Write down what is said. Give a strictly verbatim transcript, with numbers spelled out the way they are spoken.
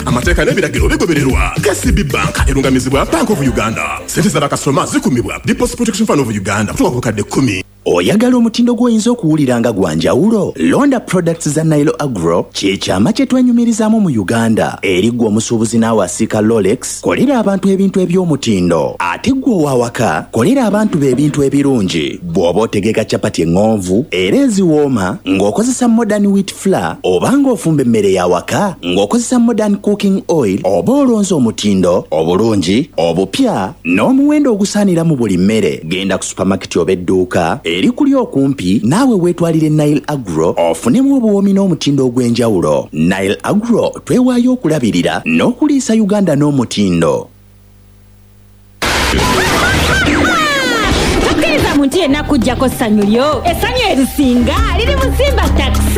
amateeka n'ebiragiro bigobererwa. K C B Bank erungamizibwa Bank of Uganda. Sente z'abakasitoma zikumibwa Deposit Protection Fund of Uganda kutuuka ku kadde kkumi. Oyagala omutindo gw'oyinza okuwulira nga gwa njawulo? Londa products za Nile Agro ky'ekyama kye twenyumirizaamu mu Uganda. Eri ggwe omusuubuzi naawe asiika Rolex, kolera abantu ebintu eby'omutindo. Ate ggwe owawaka, kolera abantu b'ebintu ebirungi. Bw'oba otegeka capati eŋŋonvu era eziwooma ng'okozesa modern wheat flour, oba ng'ofumba emmere y'awaka ng'okozesa modern cooking oil, oba olonze omutindo obulungi obupya n'omuwendo ogusaanira mu buli mmere, genda ku supermarket oba edduuka eri kuli okumpi naawe weetwalire Nile Agro ofunemu obuwoomi n'omutindo ogw'enjawulo. Nile Agro twewaayo okulabirira n'okuliisa Uganda n'omutindo. Tokkiriza muntu yenna kujjako ssanyu lyo. Essanyu erisinga liri mu Simba Taxi.